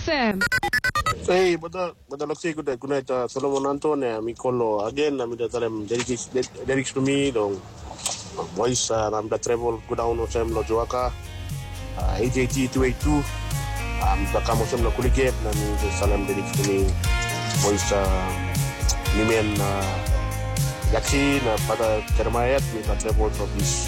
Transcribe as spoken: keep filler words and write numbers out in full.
M. Hey, bada bada laksi ko dai kunai ta Solomon Antone mi kolo again na mi da talem dedicates dedicates to me dong. Voice na mi da travel go down no sem lo joaka. A J T two eighty-two. Am da kamo sem lo kuliget na mi da salem dedicates to me. Voice ni men yaksi na pada termayat mi da travel to this